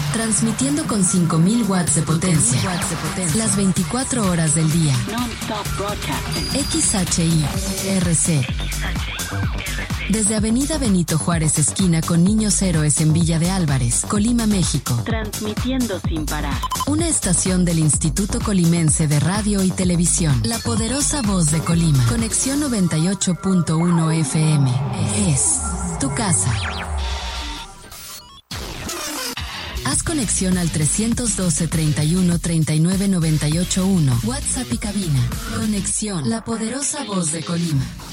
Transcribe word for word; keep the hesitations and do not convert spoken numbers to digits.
Transmitiendo con cinco mil watts de potencia. Las veinticuatro horas del día. X H I R C. Desde Avenida Benito Juárez, esquina con Niños Héroes en Villa de Álvarez, Colima, México. Transmitiendo sin parar. Una estación del Instituto Colimense de Radio y Televisión. La poderosa voz de Colima. Conexión noventa y ocho punto uno F M. Es tu casa. Haz conexión al trescientos doce, treinta y uno, treinta y nueve, noventa y ocho uno. WhatsApp y cabina. Conexión. La poderosa voz de Colima.